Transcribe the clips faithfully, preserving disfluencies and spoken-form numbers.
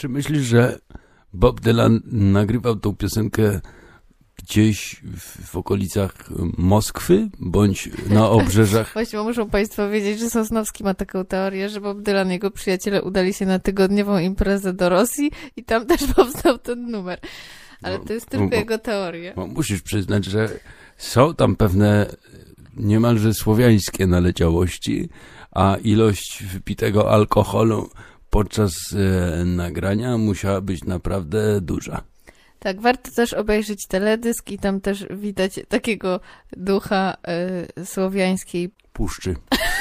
Czy myślisz, że Bob Dylan nagrywał tą piosenkę gdzieś w, w okolicach Moskwy, bądź na obrzeżach? Właśnie muszą państwo wiedzieć, że Sosnowski ma taką teorię, że Bob Dylan i jego przyjaciele udali się na tygodniową imprezę do Rosji i tam też powstał ten numer. Ale to jest tylko no, jego teoria. No, musisz przyznać, że są tam pewne niemalże słowiańskie naleciałości, a ilość wypitego alkoholu podczas e, nagrania musiała być naprawdę duża. Tak, warto też obejrzeć teledysk i tam też widać takiego ducha y, słowiańskiej puszczy.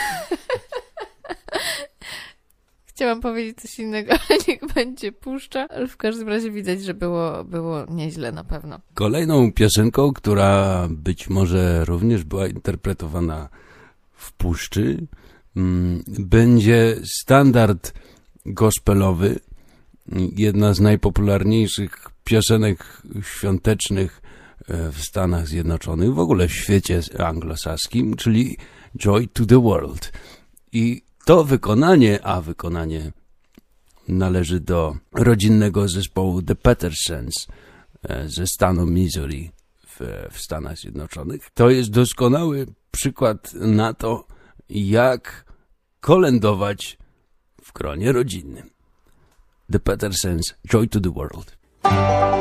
Chciałam powiedzieć coś innego, ale niech będzie puszcza, ale w każdym razie widać, że było, było nieźle na pewno. Kolejną piosenką, która być może również była interpretowana w puszczy, mm, będzie standard gospelowy, jedna z najpopularniejszych piosenek świątecznych w Stanach Zjednoczonych, w ogóle w świecie anglosaskim, czyli Joy to the World. I to wykonanie, a wykonanie należy do rodzinnego zespołu The Pattersons ze stanu Missouri w, w Stanach Zjednoczonych. To jest doskonały przykład na to, jak kolędować w gronie rodzinnym. The Pattersons, Joy to the World.